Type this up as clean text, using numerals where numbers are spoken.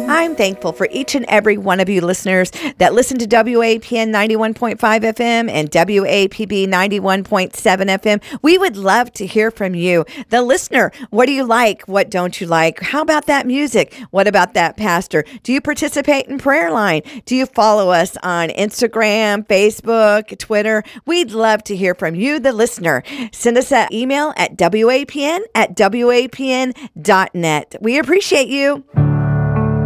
I'm thankful for each and every one of you listeners that listen to WAPN 91.5 FM and WAPB 91.7 FM. We would love to hear from you, the listener. What do you like? What don't you like? How about that music? What about that pastor? Do you participate in Prayer Line? Do you follow us on Instagram, Facebook, Twitter? We'd love to hear from you, the listener. Send us an email at WAPN@WAPN.net. We appreciate you.